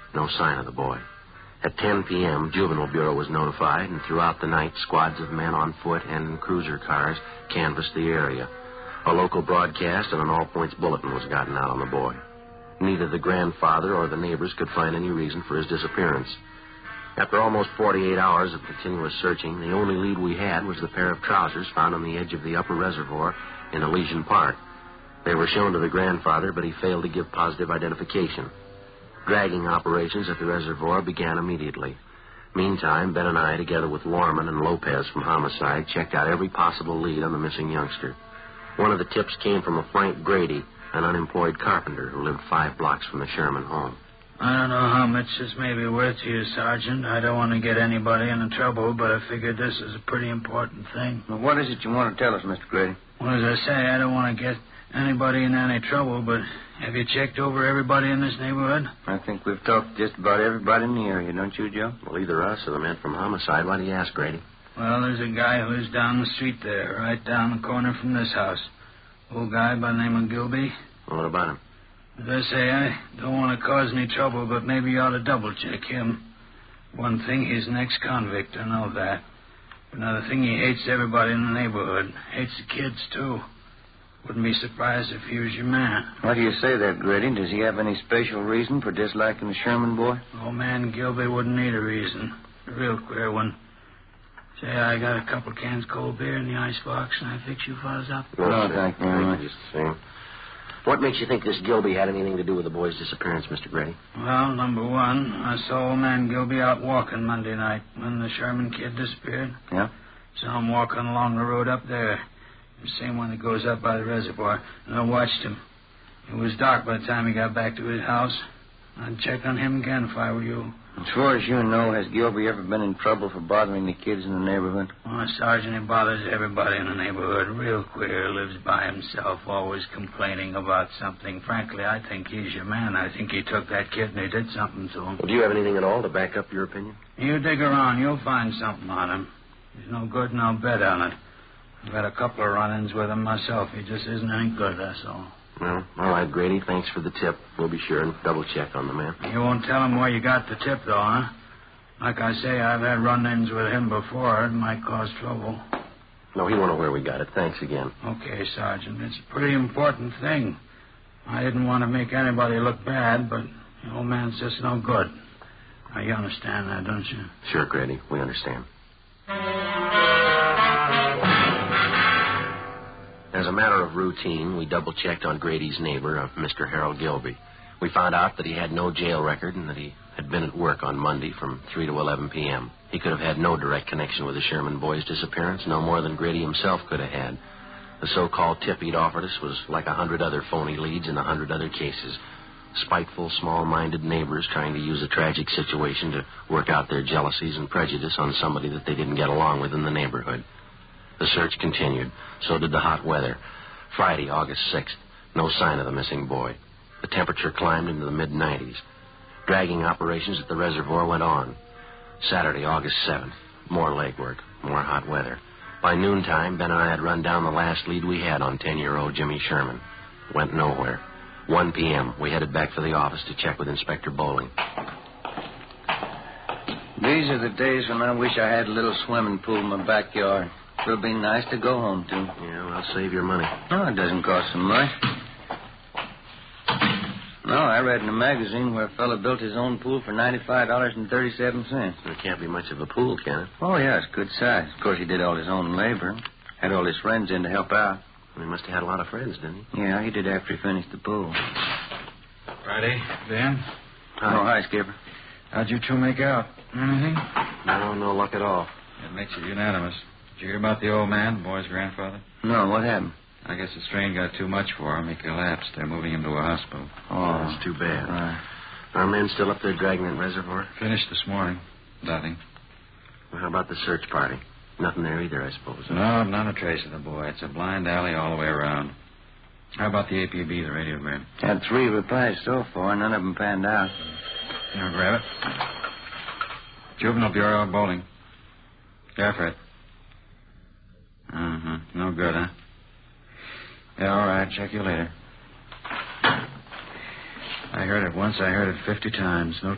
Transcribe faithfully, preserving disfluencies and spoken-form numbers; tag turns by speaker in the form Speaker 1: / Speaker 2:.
Speaker 1: No sign of the boy. At ten p.m., Juvenile Bureau was notified, and throughout the night, squads of men on foot and in cruiser cars canvassed the area. A local broadcast and an all-points bulletin was gotten out on the boy. Neither the grandfather or the neighbors could find any reason for his disappearance. After almost forty-eight hours of continuous searching, the only lead we had was the pair of trousers found on the edge of the upper reservoir in Elysian Park. They were shown to the grandfather, but he failed to give positive identification. Dragging operations at the reservoir began immediately. Meantime, Ben and I, together with Lorman and Lopez from Homicide, checked out every possible lead on the missing youngster. One of the tips came from a Frank Grady, an unemployed carpenter who lived five blocks from the Sherman home.
Speaker 2: I don't know how much this may be worth to you, Sergeant. I don't want to get anybody into trouble, but I figured this is a pretty important thing.
Speaker 3: Well, what is it you want to tell us, Mister Grady?
Speaker 2: Well, as I say, I don't want to get anybody in any trouble, but have you checked over everybody in this neighborhood?
Speaker 3: I think we've talked to just about everybody in the area, don't you, Joe?
Speaker 1: Well, either us or the men from Homicide. Why do you ask, Grady?
Speaker 2: Well, there's a guy who lives down the street there, right down the corner from this house. Old guy by the name of Gilby.
Speaker 1: Well, what about him?
Speaker 2: As I say, I don't want to cause any trouble, but maybe you ought to double-check him. One thing, he's an ex-convict, I know that. Another thing, he hates everybody in the neighborhood. Hates the kids, too. Wouldn't be surprised if he was your man.
Speaker 3: Why do you say that, Grady? Does he have any special reason for disliking the Sherman boy?
Speaker 2: Old man Gilby wouldn't need a reason. A real queer one. Say, I got a couple cans of cold beer in the icebox, and I fix you fellas up.
Speaker 3: No, no thank you very much.
Speaker 1: Just the same. What makes you think this Gilby had anything to do with the boy's disappearance, Mister Grady?
Speaker 2: Well, number one, I saw old man Gilby out walking Monday night when the Sherman kid disappeared.
Speaker 3: Yeah?
Speaker 2: Saw him walking along the road up there. The same one that goes up by the reservoir. And I watched him. It was dark by the time he got back to his house. I'd check on him again if I were you.
Speaker 3: As far as you know, has Gilby ever been in trouble for bothering the kids in the neighborhood?
Speaker 2: Oh, Sergeant, he bothers everybody in the neighborhood. Real queer. Lives by himself, always complaining about something. Frankly, I think he's your man. I think he took that kid and he did something to him.
Speaker 1: Well, do you have anything at all to back up your opinion?
Speaker 2: You dig around. You'll find something on him. There's no good, and I'll bet on it. I've had a couple of run-ins with him myself. He just isn't any good, that's all.
Speaker 1: Well, all right, Grady. Thanks for the tip. We'll be sure and double-check on the man.
Speaker 2: You won't tell him where you got the tip, though, huh? Like I say, I've had run-ins with him before. It might cause trouble.
Speaker 1: No, he won't know where we got it. Thanks again.
Speaker 2: Okay, Sergeant. It's a pretty important thing. I didn't want to make anybody look bad, but the old man's just no good. Now, you understand that, don't you?
Speaker 1: Sure, Grady. We understand. As a matter of routine, we double-checked on Grady's neighbor, uh, Mister Harold Gilby. We found out that he had no jail record and that he had been at work on Monday from three to eleven p.m. He could have had no direct connection with the Sherman boy's disappearance, no more than Grady himself could have had. The so-called tip he'd offered us was like a hundred other phony leads in a hundred other cases. Spiteful, small-minded neighbors trying to use a tragic situation to work out their jealousies and prejudice on somebody that they didn't get along with in the neighborhood. The search continued. So did the hot weather. Friday, August sixth. No sign of the missing boy. The temperature climbed into the mid nineties. Dragging operations at the reservoir went on. Saturday, August seventh. More legwork. More hot weather. By noontime, Ben and I had run down the last lead we had on ten-year-old Jimmy Sherman. Went nowhere. one p.m. We headed back for the office to check with Inspector Bowling.
Speaker 3: These are the days when I wish I had a little swimming pool in my backyard. It'll be nice to go home to.
Speaker 1: Yeah, well, save your money.
Speaker 3: No, it doesn't cost so much. No, I read in a magazine where a fellow built his own pool for ninety-five dollars and thirty-seven cents.
Speaker 1: It can't be much of a pool, can it?
Speaker 3: Oh, yeah, it's good size. Of course, he did all his own labor. Had all his friends in to help out.
Speaker 1: He must have had a lot of friends, didn't he?
Speaker 3: Yeah, he did after he finished the pool.
Speaker 2: Friday, Ben?
Speaker 3: Hi. Oh, hi, Skipper.
Speaker 2: How'd you two make out? Anything?
Speaker 1: No, no luck at all.
Speaker 4: It makes it unanimous. Did you hear about the old man, the boy's grandfather?
Speaker 3: No, what happened?
Speaker 4: I guess the strain got too much for him. He collapsed. They're moving him to a hospital.
Speaker 3: Oh,
Speaker 1: that's too bad.
Speaker 3: Right.
Speaker 1: Our men still up there dragging that reservoir?
Speaker 4: Finished this morning. Nothing.
Speaker 1: Well, how about the search party? Nothing there either, I suppose.
Speaker 4: No, not a trace of the boy. It's a blind alley all the way around. How about the A P B, the radiogram?
Speaker 3: Had three replies so far. None of them panned out.
Speaker 4: Here, grab it. Juvenile Bureau, Bowling. Gafford. Uh-huh. No good, huh? Yeah, all right. Check you later. I heard it once. I heard it fifty times. No